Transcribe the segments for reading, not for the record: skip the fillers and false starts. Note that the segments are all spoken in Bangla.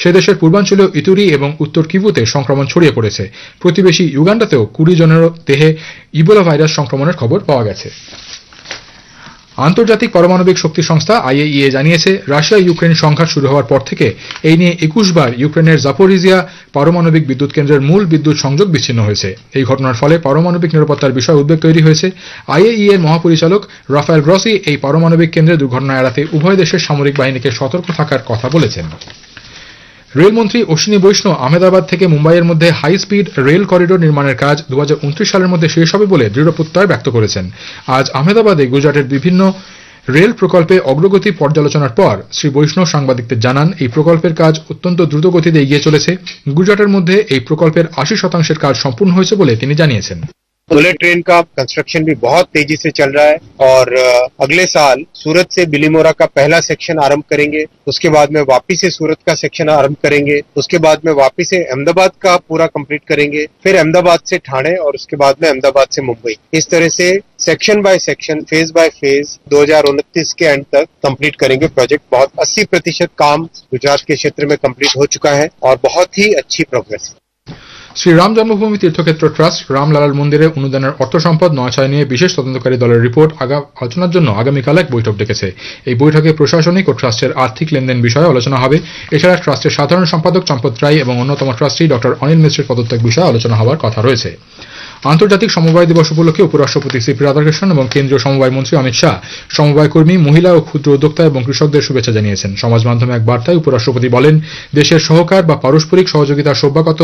সে দেশের পূর্বাঞ্চলীয় ইতুরি এবং উত্তর কিবুতে সংক্রমণ ছড়িয়ে পড়েছে। প্রতিবেশী ইউগান্ডাতেও 20 জনের দেহে ইবোলা ভাইরাস সংক্রমণের খবর পাওয়া গেছে। আন্তর্জাতিক পারমাণবিক শক্তি সংস্থা IAEA জানিয়েছে, রাশিয়া ইউক্রেন সংঘাত শুরু হওয়ার পর থেকে এই নিয়ে 21 বার ইউক্রেনের জাপোরিজিয়া পারমাণবিক বিদ্যুৎ কেন্দ্রের মূল বিদ্যুৎ সংযোগ বিচ্ছিন্ন হয়েছে। এই ঘটনার ফলে পারমাণবিক নিরাপত্তার বিষয়ে উদ্বেগ তৈরি হয়েছে। IAEA এর মহাপরিচালক রাফায়েল গ্রসি এই পারমাণবিক কেন্দ্রে দুর্ঘটনা এড়াতে উভয় দেশের সামরিক বাহিনীকে সতর্ক থাকার কথা বলেছেন। রেলমন্ত্রী অশ্বিনী বৈষ্ণব আহমেদাবাদ থেকে মুম্বাইয়ের মধ্যে হাই স্পিড রেল করিডোর নির্মাণের কাজ 2029 সালের মধ্যে শেষ হবে বলে দৃঢ় প্রত্যয় ব্যক্ত করেছেন। আজ আহমেদাবাদে গুজরাটের বিভিন্ন রেল প্রকল্পে অগ্রগতি পর্যালোচনার পর শ্রী বৈষ্ণব সাংবাদিকদের জানান, এই প্রকল্পের কাজ অত্যন্ত দ্রুত গতিতে এগিয়ে চলেছে। গুজরাটের মধ্যে এই প্রকল্পের 80% কাজ সম্পূর্ণ হয়েছে বলে তিনি জানিয়েছেন। बुलेट ट्रेन का कंस्ट्रक्शन भी बहुत तेजी से चल रहा है और अगले साल सूरत से बिलीमोरा का पहला सेक्शन आरंभ करेंगे। उसके बाद में वापी से सूरत का सेक्शन आरंभ करेंगे। उसके बाद में वापी से अहमदाबाद का पूरा कंप्लीट करेंगे। फिर अहमदाबाद से ठाणे और उसके बाद में अहमदाबाद से मुंबई। इस तरह से section by section, phase by phase 2029 के एंड तक कंप्लीट करेंगे प्रोजेक्ट। बहुत 80% काम गुजरात के क्षेत्र में कंप्लीट हो चुका है और बहुत ही अच्छी प्रोग्रेस। শ্রীরাম জন্মভূমি তীর্থক্ষেত্র ট্রাস্ট রামলালাল মন্দিরে অনুদানের অর্থ সম্পদ নয়ছয় নিয়ে বিশেষ তদন্তকারী দলের রিপোর্ট আলোচনার জন্য আগামীকাল এক বৈঠক ডেকেছে। এই বৈঠকে প্রশাসনিক ও ট্রাস্টের আর্থিক লেনদেন বিষয়ে আলোচনা হবে। এছাড়া ট্রাস্টের সাধারণ সম্পাদক চম্পত রায় এবং অন্যতম ট্রাস্টি ডক্টর অনিল মিশ্রের পদত্যাগ বিষয়ে আলোচনা হওয়ার কথা রয়েছে। আন্তর্জাতিক সমবায় দিবস উপলক্ষে উপরাষ্ট্রপতি সিপি রাধাকৃষ্ণন এবং কেন্দ্রীয় সমবায় মন্ত্রী অমিত শাহ সমবায় কর্মী, মহিলা ও ক্ষুদ্র উদ্যোক্তা এবং কৃষকদের শুভেচ্ছা জানিয়েছেন। সমাজ মাধ্যমে এক বার্তায় উপরাষ্ট্রপতি বলেন, দেশের সহকার বা পারস্পরিক সহযোগিতার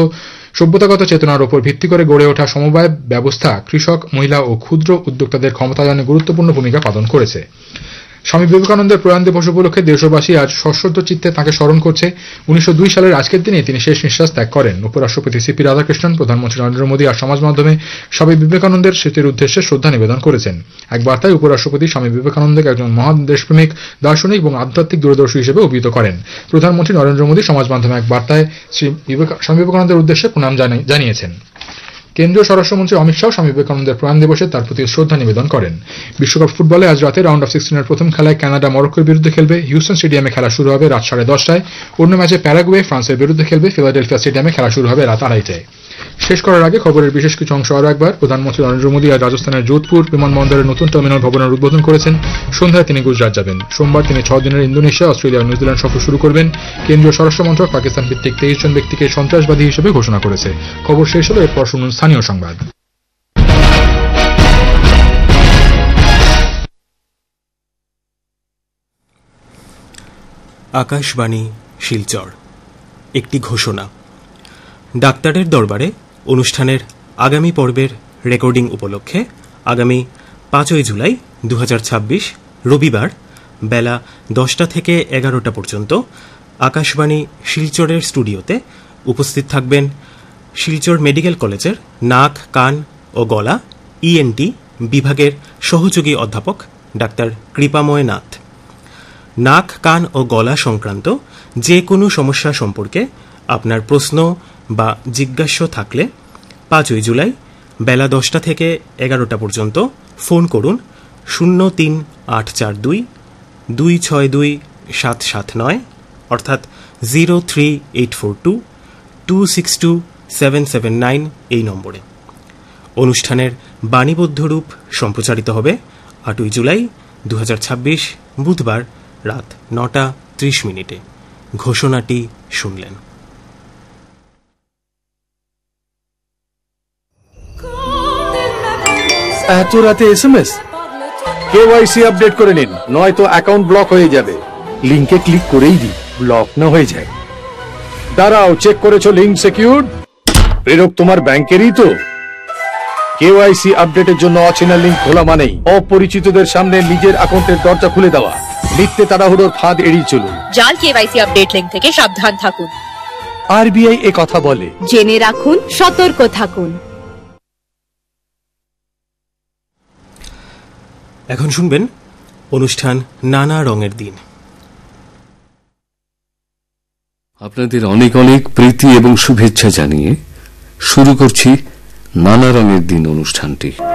সভ্যতাগত চেতনার উপর ভিত্তি করে গড়ে ওঠা সমবায় ব্যবস্থা কৃষক, মহিলা ও ক্ষুদ্র উদ্যোক্তাদের ক্ষমতায়নে গুরুত্বপূর্ণ ভূমিকা পালন করেছে। স্বামী বিবেকানন্দের প্রয়াণ দিবস উপলক্ষে দেশবাসী আজ সশ্রদ্ধ চিত্তে তাঁকে স্মরণ করছে। 1902 সালের আজকের দিনে তিনি শেষ নিঃশ্বাস ত্যাগ করেন। উপরাষ্ট্রপতি সিপি রাধাকৃষ্ণন, প্রধানমন্ত্রী নরেন্দ্র মোদী আর সমাজ মাধ্যমে স্বামী বিবেকানন্দের স্মৃতির উদ্দেশ্যে শ্রদ্ধা নিবেদন করেছেন। এক বার্তায় উপরাষ্ট্রপতি স্বামী বিবেকানন্দকে একজন মহান দেশপ্রেমিক, দার্শনিক এবং আধ্যাত্মিক দূরদর্শী হিসেবে অভিহিত করেন। প্রধানমন্ত্রী নরেন্দ্র মোদী সমাজ মাধ্যমে এক বার্তায় স্বামী বিবেকানন্দের উদ্দেশ্যে প্রণাম জানিয়েছেন। কেন্দ্রীয় স্বরাষ্ট্রমন্ত্রী অমিত শাহ স্বামী বিবেকানন্দের প্রয়াণ দিবসে তার প্রতি শ্রদ্ধা নিবেদন করেন। বিশ্বকাপ ফুটবলে আজ রাতে রাউন্ড অফ 16 এর প্রথম খেলায় কানাডা মরক্কোর বিরুদ্ধে খেলবে। হিউস্টন স্টেডিয়ামে খেলা শুরু হবে রাত 10:30টায়। অন্য ম্যাচে প্যারাগুয়ে ফ্রান্সের বিরুদ্ধে খেলবে। ফিলাডেলফিয়া স্টেডিয়ামে খেলা শুরু হবে রাত 2:30টায়। শেষ করার আগে খবরের বিশেষ কিছু অংশ আরও একবার। প্রধানমন্ত্রী নরেন্দ্র মোদী আজ রাজস্থানের যোধপুর বিমানবন্দরের নতুন টার্মিনাল ভবনের উদ্বোধন করেছেন। সন্ধ্যায় তিনি গুজরাট যাবেন। সোমবার তিনি 6 দিনের ইন্দোনেশিয়া, অস্ট্রেলিয়া ও নিউজিল্যান্ড সফর শুরু করবেন। কেন্দ্রীয় স্বরাষ্ট্র মন্ত্রক পাকিস্তান ভিত্তিক 23 জন ব্যক্তিকে সন্ত্রাসবাদী হিসেবে ঘোষণা করেছে। খবর শেষ হলো, এরপর শুনুন স্থানীয় সংবাদ। আকাশবাণী শিলচর। একটি ঘোষণা। ডাক্তারের দরবারে অনুষ্ঠানের আগামী পর্বের রেকর্ডিং উপলক্ষে আগামী 5 জুলাই 2026 রবিবার বেলা 10টা থেকে 11টা পর্যন্ত আকাশবাণী শিলচরের স্টুডিওতে উপস্থিত থাকবেন শিলচর মেডিকেল কলেজের নাক, কান ও গলা ENT বিভাগের সহযোগী অধ্যাপক ডাক্তার কৃপাময় নাথ। নাক, কান ও গলা সংক্রান্ত যে কোনো সমস্যা সম্পর্কে আপনার প্রশ্ন বা জিজ্ঞাসা থাকলে 5 জুলাই বেলা 10টা থেকে 11টা পর্যন্ত ফোন করুন 03842 262 779 অর্থাৎ 03842 262 779 এই নম্বরে। অনুষ্ঠানের বাণীবদ্ধ রূপ সম্প্রচারিত হবে 8 জুলাই 2026 বুধবার রাত 9:30। ঘোষণাটি শুনলেন। এত রাতে SMS? KYC আপডেট করে নিন, নয়তো অ্যাকাউন্ট ব্লক হয়ে যাবে। লিংকে ক্লিক করেই দিন, ব্লক না হয়ে যায়। দাঁড়াও, চেক করেছো লিংক সিকিউরড? প্রেরক তোমার ব্যাংকেরই তো। KYC আপডেটের জন্য অচেনা লিংক খোলা মানেই অপরিচিতদের সামনে নিজের অ্যাকাউন্টের দরজা খুলে দেওয়া। মিথ্যে তাড়াহুড়োর ফাঁদ এড়িয়ে চলুন। জাল KYC আপডেট লিংক থেকে সাবধান থাকুন। RBI এ কথা বলে। জেনে রাখুন, সতর্ক থাকুন। এখন শুনবেন অনুষ্ঠান নানা রঙের দিন। আপনাদের অনেক অনেক প্রীতি এবং শুভেচ্ছা জানিয়ে শুরু করছি নানা রঙের দিন অনুষ্ঠানটি।